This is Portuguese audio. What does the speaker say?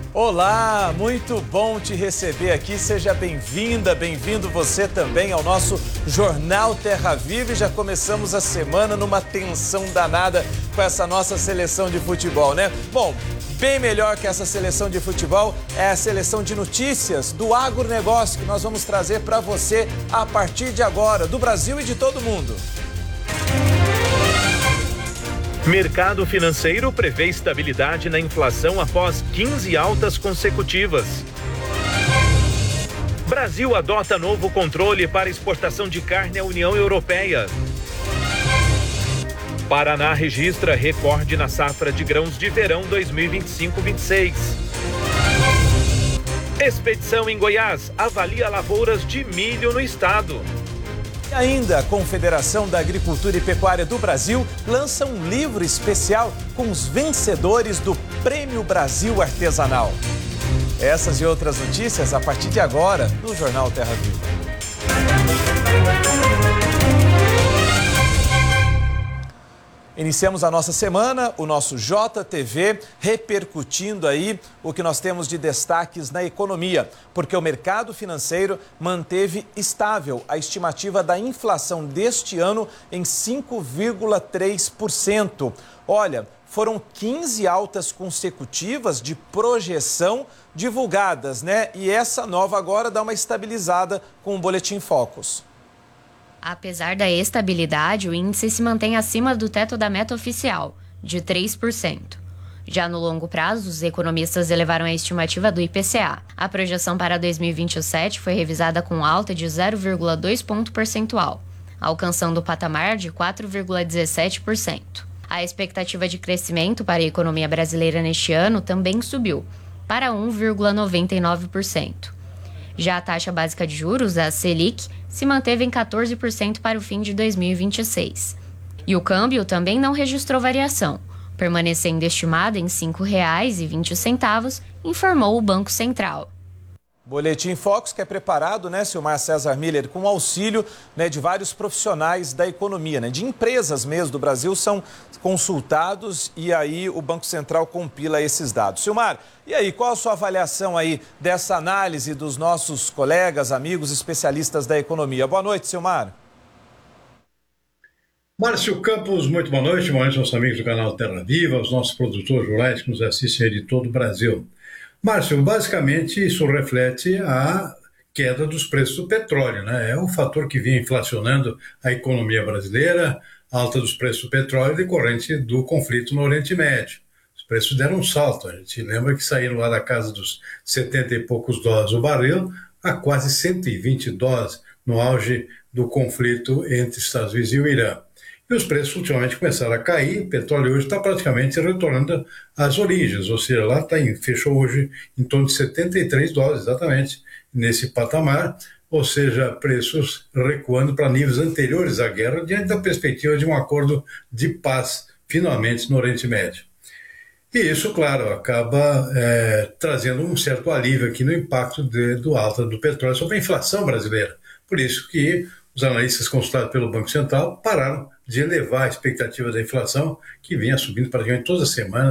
Olá, muito bom te receber aqui, seja bem-vinda, bem-vindo você também ao nosso Jornal Terra Viva. E já começamos a semana numa tensão danada com essa nossa seleção de futebol, né? Bom, bem melhor que essa seleção de futebol é a seleção de notícias do agronegócio que nós vamos trazer para você a partir de agora, do Brasil e de todo mundo. Mercado financeiro prevê estabilidade na inflação após 15 altas consecutivas. Brasil adota novo controle para exportação de carne à União Europeia. Paraná registra recorde na safra de grãos de verão 2025-26. Expedição em Goiás avalia lavouras de milho no estado. E ainda, a Confederação da Agricultura e Pecuária do Brasil lança um livro especial com os vencedores do Prêmio Brasil Artesanal. Essas e outras notícias a partir de agora no Jornal Terra Viva. Iniciamos a nossa semana, o nosso JTV, repercutindo aí o que nós temos de destaques na economia, porque o mercado financeiro manteve estável a estimativa da inflação deste ano em 5,3%. Olha, foram 15 altas consecutivas de projeção divulgadas, né? E essa nova agora dá uma estabilizada com o Boletim Focus. Apesar da estabilidade, o índice se mantém acima do teto da meta oficial, de 3%. Já no longo prazo, os economistas elevaram a estimativa do IPCA. A projeção para 2027 foi revisada com alta de 0,2 ponto percentual, alcançando o patamar de 4,17%. A expectativa de crescimento para a economia brasileira neste ano também subiu, para 1,99%. Já a taxa básica de juros, a Selic, se manteve em 14% para o fim de 2026. E o câmbio também não registrou variação, permanecendo estimado em R$ 5,20, informou o Banco Central. Boletim Focus que é preparado, né, Silmar César Miller, com o auxílio, né, de vários profissionais da economia, né, de empresas mesmo do Brasil, são consultados e aí o Banco Central compila esses dados. Silmar, e aí, qual a sua avaliação aí dessa análise dos nossos colegas, amigos, especialistas da economia? Boa noite, Silmar. Márcio Campos, muito boa noite aos amigos do canal Terra Viva, aos nossos produtores rurais que nos assistem de todo o Brasil. Márcio, basicamente isso reflete a queda dos preços do petróleo, né? É um fator que vinha inflacionando a economia brasileira, alta dos preços do petróleo decorrente do conflito no Oriente Médio. Os preços deram um salto, a gente lembra que saíram lá da casa dos 70 e poucos dólares o barril a quase 120 dólares no auge do conflito entre Estados Unidos e o Irã. E os preços ultimamente começaram a cair, o petróleo hoje está praticamente retornando às origens, ou seja, lá fechou hoje em torno de 73 dólares, exatamente, nesse patamar, ou seja, preços recuando para níveis anteriores à guerra, diante da perspectiva de um acordo de paz, finalmente, no Oriente Médio. E isso, claro, acaba trazendo um certo alívio aqui no impacto do alta do petróleo sobre a inflação brasileira. Por isso que os analistas consultados pelo Banco Central pararam de elevar a expectativa da inflação, que vinha subindo praticamente toda semana,